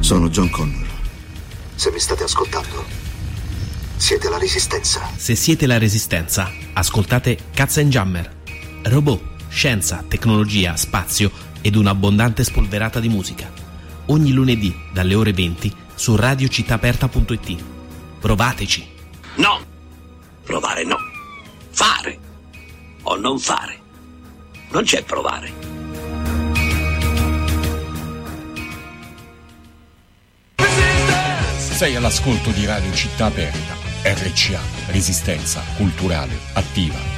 Sono John Connor. Se mi state ascoltando, siete la Resistenza. Se siete la Resistenza, ascoltate Katzenjammer. Robot, scienza, tecnologia, spazio ed un'abbondante spolverata di musica. Ogni lunedì dalle ore 20 su radiocittaaperta.it. Provateci. No! Provare no. Fare o non fare. Non c'è provare. Sei all'ascolto di Radio Città Aperta, RCA, Resistenza Culturale Attiva.